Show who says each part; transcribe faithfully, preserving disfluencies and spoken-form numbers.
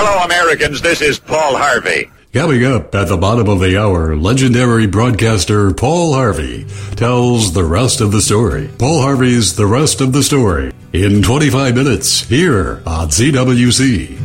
Speaker 1: Fellow Americans, this is Paul Harvey.
Speaker 2: Coming up at the bottom of the hour, legendary broadcaster Paul Harvey tells the rest of the story. Paul Harvey's The Rest of the Story in twenty-five minutes here on C W C.